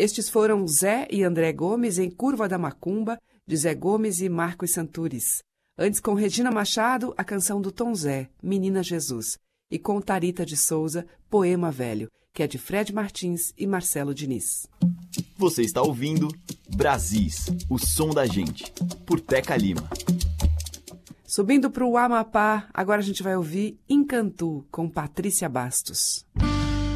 Estes foram Zé e André Gomes em Curva da Macumba, de Zé Gomes e Marcos Santures. Antes, com Regina Machado, a canção do Tom Zé, Menina Jesus. E com Tarita de Souza, Poema Velho, que é de Fred Martins e Marcelo Diniz. Você está ouvindo Brasis, o som da gente, por Teca Lima. Subindo para o Amapá, agora a gente vai ouvir Encantu, com Patrícia Bastos.